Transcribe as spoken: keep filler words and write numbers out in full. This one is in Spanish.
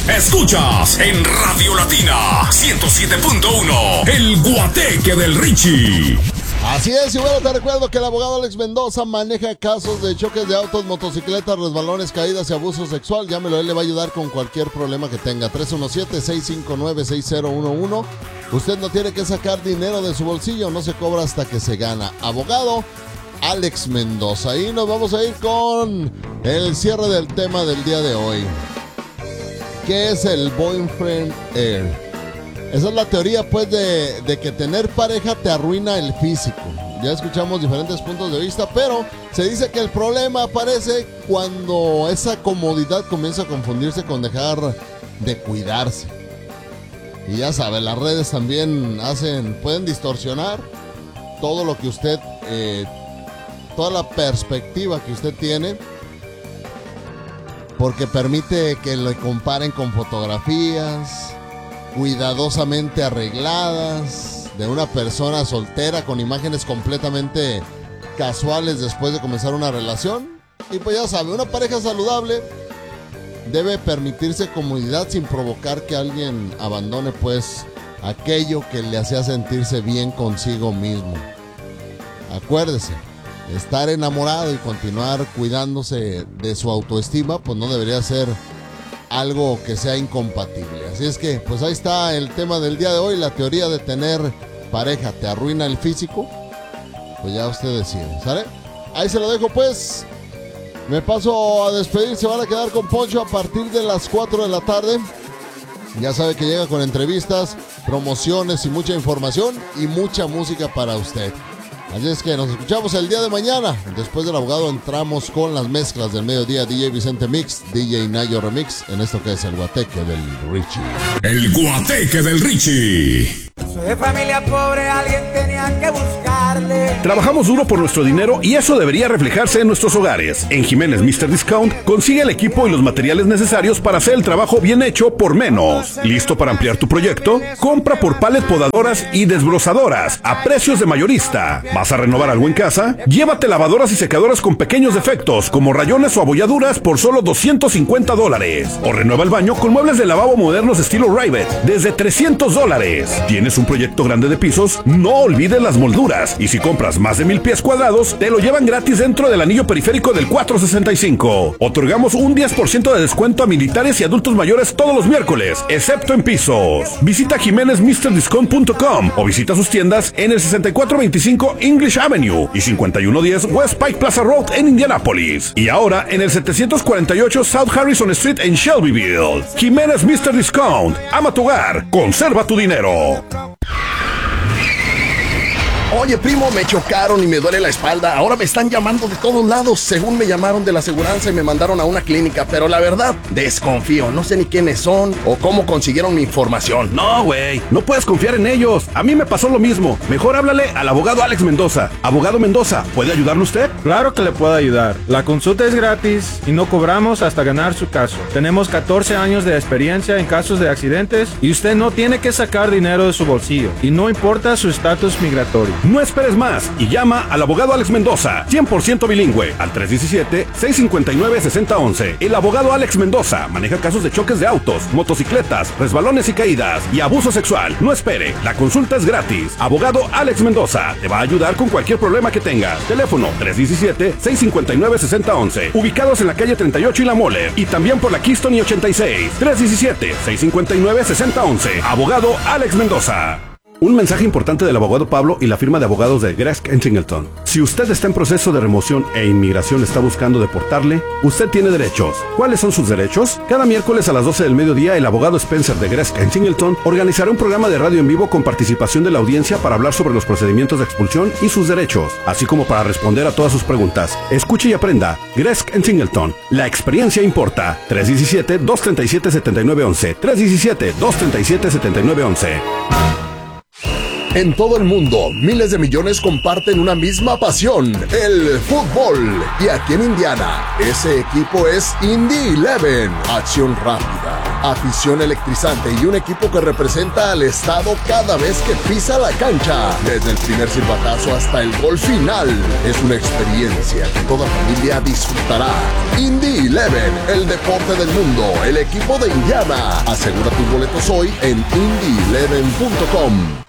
Escuchas en Radio Latina ciento siete punto uno, El Guateque del Richie. Así es, y bueno, te recuerdo que el abogado Alex Mendoza maneja casos de choques de autos, motocicletas, resbalones, caídas y abuso sexual. Llámelo, él le va a ayudar con cualquier problema que tenga. tres uno siete, seis cinco nueve, seis cero uno uno. Usted no tiene que sacar dinero de su bolsillo, no se cobra hasta que se gana. Abogado Alex Mendoza. Y nos vamos a ir con el cierre del tema del día de hoy. ¿Qué es el boyfriend air? Esa es la teoría, pues, de, de que tener pareja te arruina el físico. Ya escuchamos diferentes puntos de vista, pero se dice que el problema aparece cuando esa comodidad comienza a confundirse con dejar de cuidarse. Y ya sabe, las redes también hacen, pueden distorsionar todo lo que usted, eh, toda la perspectiva que usted tiene, porque permite que le comparen con fotografías cuidadosamente arregladas de una persona soltera con imágenes completamente casuales después de comenzar una relación. Y pues ya sabe, una pareja saludable debe permitirse comodidad sin provocar que alguien abandone pues aquello que le hacía sentirse bien consigo mismo. Acuérdese, estar enamorado y continuar cuidándose de su autoestima pues no debería ser algo que sea incompatible. Así es que, pues ahí está el tema del día de hoy. La teoría de tener pareja te arruina el físico. Pues ya usted decide, ¿sale? Ahí se lo dejo, pues. Me paso a despedir. Se van a quedar con Poncho a partir de las cuatro de la tarde. Ya sabe que llega con entrevistas, promociones y mucha información y mucha música para usted. Así es que nos escuchamos el día de mañana. Después del abogado entramos con las mezclas del mediodía. D J Vicente Mix, D J Nayo Remix, en esto que es el Guateque del Richie. El Guateque del Richie. Soy de familia pobre, alguien tenía que buscarle. Trabajamos duro por nuestro dinero y eso debería reflejarse en nuestros hogares. En Jiménez míster Discount consigue el equipo y los materiales necesarios para hacer el trabajo bien hecho por menos. ¿Listo para ampliar tu proyecto? Compra por palet podadoras y desbrozadoras a precios de mayorista. ¿Vas a renovar algo en casa? Llévate lavadoras y secadoras con pequeños defectos como rayones o abolladuras por solo doscientos cincuenta dólares. O renueva el baño con muebles de lavabo modernos estilo Rivet desde trescientos dólares. ¿Tienes un proyecto grande de pisos? No olvides las molduras. Y si compras más de mil pies cuadrados, te lo llevan gratis dentro del anillo periférico del cuatrocientos sesenta y cinco. Otorgamos un diez por ciento de descuento a militares y adultos mayores todos los miércoles, excepto en pisos. Visita jiménez mister discount punto com o visita sus tiendas en el sesenta y cuatro veinticinco English Avenue y cincuenta y uno diez West Pike Plaza Road en Indianápolis. Y ahora en el setecientos cuarenta y ocho South Harrison Street en Shelbyville. Jiménez míster Discount. Ama tu hogar. Conserva tu dinero. Oye, primo, me chocaron y me duele la espalda. Ahora me están llamando de todos lados. Según me llamaron de la aseguranza y me mandaron a una clínica. Pero la verdad, desconfío. No sé ni quiénes son o cómo consiguieron mi información. No, güey. No puedes confiar en ellos. A mí me pasó lo mismo. Mejor háblale al abogado Alex Mendoza. Abogado Mendoza, ¿puede ayudarle usted? Claro que le puedo ayudar. La consulta es gratis y no cobramos hasta ganar su caso. Tenemos catorce años de experiencia en casos de accidentes y usted no tiene que sacar dinero de su bolsillo. Y no importa su estatus migratorio. No esperes más y llama al abogado Alex Mendoza, cien por ciento bilingüe, al tres uno siete, seis cinco nueve, seis cero uno uno. El abogado Alex Mendoza maneja casos de choques de autos, motocicletas, resbalones y caídas y abuso sexual. No espere, la consulta es gratis. Abogado Alex Mendoza te va a ayudar con cualquier problema que tengas. Teléfono tres uno siete, seis cinco nueve, seis cero uno uno. Ubicados en la calle treinta y ocho y La Mole y también por la Keystone y ochenta y seis. tres uno siete, seis cinco nueve, seis cero uno uno. Abogado Alex Mendoza. Un mensaje importante del abogado Pablo y la firma de abogados de Gresk and Singleton. Si usted está en proceso de remoción e inmigración está buscando deportarle, usted tiene derechos. ¿Cuáles son sus derechos? Cada miércoles a las doce del mediodía, el abogado Spencer de Gresk and Singleton organizará un programa de radio en vivo con participación de la audiencia para hablar sobre los procedimientos de expulsión y sus derechos, así como para responder a todas sus preguntas. Escuche y aprenda. Gresk and Singleton. La experiencia importa. tres uno siete, dos tres siete, siete nueve uno uno. tres uno siete, dos tres siete, siete nueve uno uno. En todo el mundo, miles de millones comparten una misma pasión, el fútbol. Y aquí en Indiana, ese equipo es Indy Eleven, acción rápida, Afición electrizante y un equipo que representa al estado cada vez que pisa la cancha. Desde el primer silbatazo hasta el gol final. Es una experiencia que toda familia disfrutará. Indy Eleven, el deporte del mundo, el equipo de Indiana. Asegura tus boletos hoy en indy eleven punto com.